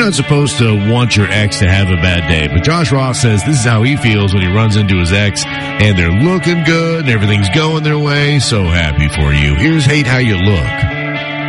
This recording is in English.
not supposed to want your ex to have a bad day, but Josh Ross says this is how he feels when he runs into his ex and they're looking good and everything's going their way. So happy for you. Here's Hate How You Look.